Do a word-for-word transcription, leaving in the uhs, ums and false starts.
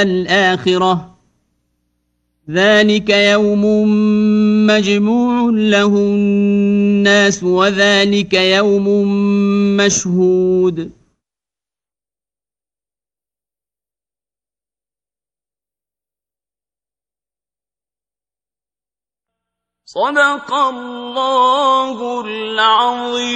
الآخرة ذلك يوم مجموع له الناس وذلك يوم مشهود صدق الله العظيم.